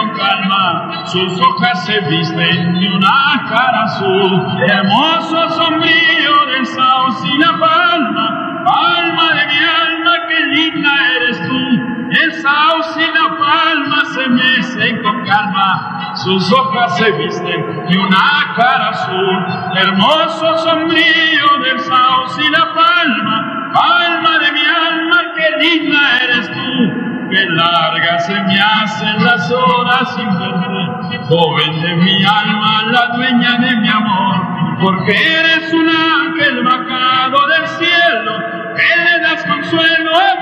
con calma, sus hojas se visten de una cara azul. Hermoso sombrío del sauce y la palma, palma de mi alma, qué linda eres tú. El sauce y la palma se mecen con calma, sus hojas se visten de una cara azul. Hermoso sombrío del sauce y la palma, palma de mi alma, qué linda eres tú. Qué largas se me hacen las horas sin verte, joven de mi alma, la dueña de mi amor, porque eres un